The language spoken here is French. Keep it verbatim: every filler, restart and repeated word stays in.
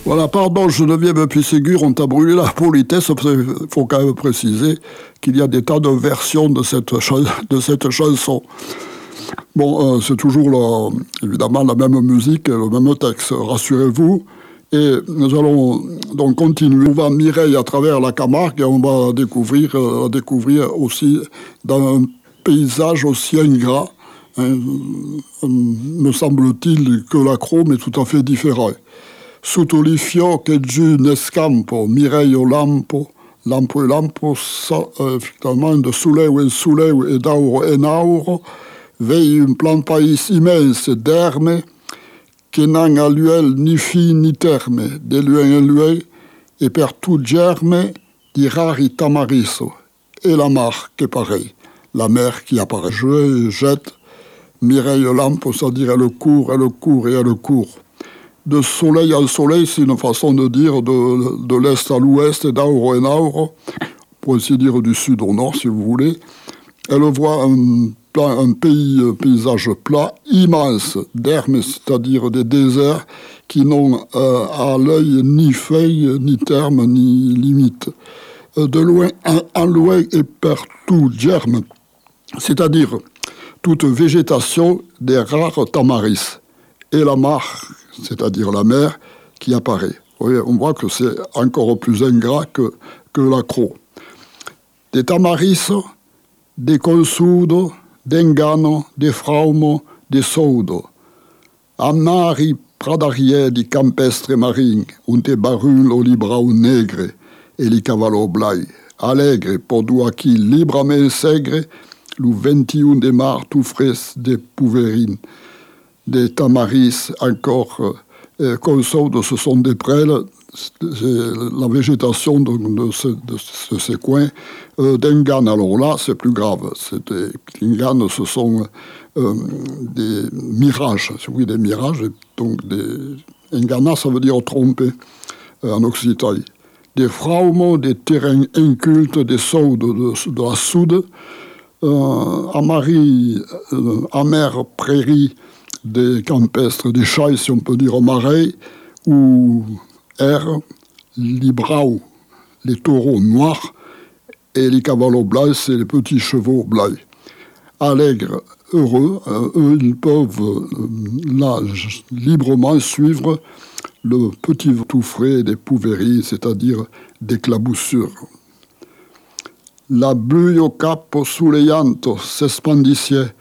Voilà, pardon, Geneviève Pisségur, on t'a brûlé la politesse. Il faut quand même préciser qu'il y a des tas de versions de cette, ch de cette chanson. Bon, euh, c'est toujours, la, évidemment, la même musique et le même texte, rassurez-vous. Et nous allons donc continuer. On va Mireille à travers la Camargue et on va découvrir, euh, découvrir aussi dans un paysage aussi ingrat, hein, me semble-t-il que l'accro, mais tout à fait différent. Sotto il fiocco giù nel scampo, Mireille au lampo, lampo e lampo, so, euh, effectivement, de soleil en soleil et d'auro en auro, veille un plan pays immense d'hermes, che n'han a luel ni fin ni terme, de luel en luel, et per tout germe, di rari tamarisso, et la mar qui est pareil, la mer qui apparaît. Je jette, Mireille au lampo, c'est-à-dire elle court, elle court et elle court. De soleil en soleil, c'est une façon de dire de, de l'est à l'ouest et d'auro en auro, pour ainsi dire du sud au nord, si vous voulez. Elle voit un, plan, un pays, un paysage plat, immense, d'hermes, c'est-à-dire des déserts qui n'ont euh, à l'œil ni feuilles, ni termes, ni limites. De loin en, en loin et partout germe, c'est-à-dire toute végétation des rares tamaris. Et la mare, c'est-à-dire la mer, qui apparaît. Oui, on voit que c'est encore plus ingrat que, que l'accro. Des tamaris, des consudo, d'engano, des fraumo, des sodo. Amari pradarie di campestre marin, unte barullo li brau negre, e li cavallo blai. Allegre, podua qui librament segre, lu vingt-et-un de mar tout frais des pouverines. Des tamaris encore euh, consodo, ce sont des prêles, la végétation de, de, ce, de, ce, ces coins. Euh, d'engane, alors là, c'est plus grave. Les enganes, ce sont euh, des mirages, oui, des mirages, donc des... Engana, ça veut dire tromper euh, en occitan. Des fraumes, des terrains incultes, des saudes de, de la soude, euh, amari, euh, amère prairie, des campestres, des chailles, si on peut dire, au marais, ou air, les brau, les taureaux noirs, et les cavallos blancs, c'est les petits chevaux blancs. Allègres, heureux, euh, eux, ils peuvent euh, là, librement suivre le petit tout frais des pouveries, c'est-à-dire des claboussures. La buio capo sulle llanto s'espandisce